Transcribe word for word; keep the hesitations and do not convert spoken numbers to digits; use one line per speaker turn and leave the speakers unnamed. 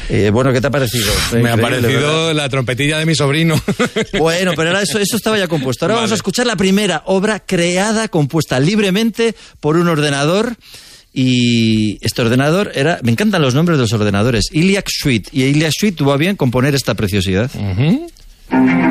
Eh, bueno, ¿qué te ha parecido?
Me ha parecido ¿verdad? La trompetilla de mi sobrino.
Bueno, pero ahora eso, eso estaba ya compuesto. Ahora vale. Vamos a escuchar la primera obra creada, compuesta libremente por un ordenador. Y este ordenador era... Me encantan los nombres de los ordenadores. Iliac Suite. Y Iliac Suite tuvo a bien componer esta preciosidad.
Uh-huh.